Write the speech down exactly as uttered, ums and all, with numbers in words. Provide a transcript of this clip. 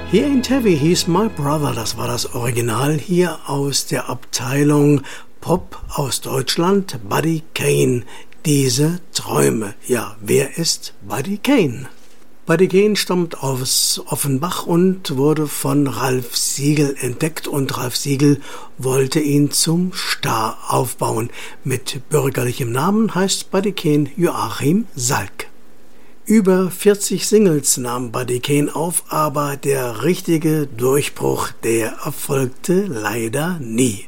He Ain't Heavy, He's My Brother, das war das Original hier aus der Abteilung Pop aus Deutschland, Buddy Kane, diese Träume. Ja, wer ist Buddy Kane? Buddy Kane stammt aus Offenbach und wurde von Ralph Siegel entdeckt und Ralph Siegel wollte ihn zum Star aufbauen. Mit bürgerlichem Namen heißt Buddy Kane Joachim Salk. Über vierzig Singles nahm Buddy Kane auf, aber der richtige Durchbruch, der erfolgte leider nie.